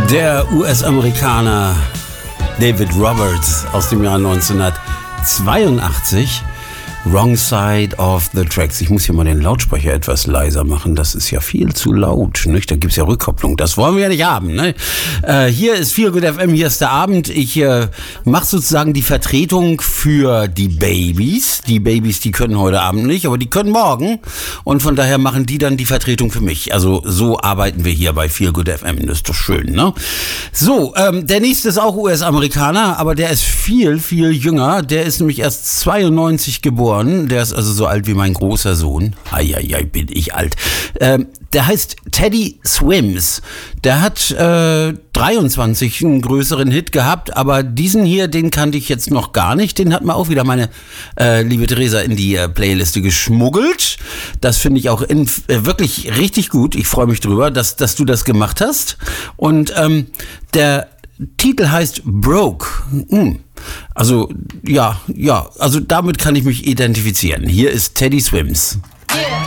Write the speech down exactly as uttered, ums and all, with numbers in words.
Der U S-Amerikaner David Roberts aus dem Jahr neunzehnhundertzweiundachtzig. Wrong Side of the Tracks. Ich muss hier mal den Lautsprecher etwas leiser machen. Das ist ja viel zu laut, nicht? Da gibt's ja Rückkopplung. Das wollen wir ja nicht haben, ne? Äh, hier ist Feel Good F M, hier ist der Abend. Ich äh, mache sozusagen die Vertretung für die Babys. Die Babys, die können heute Abend nicht, aber die können morgen. Und von daher machen die dann die Vertretung für mich. Also so arbeiten wir hier bei Feel Good F M. Das ist doch schön, ne? So, ähm, der nächste ist auch U S-Amerikaner, aber der ist viel, viel jünger. Der ist nämlich erst zweiundneunzig geboren. Der ist also so alt wie mein großer Sohn. Eieiei, bin ich alt. Ähm, der heißt Teddy Swims. Der hat äh, dreiundzwanzig einen größeren Hit gehabt, aber diesen hier, den kannte ich jetzt noch gar nicht. Den hat mir auch wieder meine äh, liebe Theresa in die äh, Playliste geschmuggelt. Das finde ich auch in, äh, wirklich richtig gut. Ich freue mich drüber, dass, dass du das gemacht hast. Und ähm, der Titel heißt Broke. Hm. Also, ja, ja, also damit kann ich mich identifizieren. Hier ist Teddy Swims.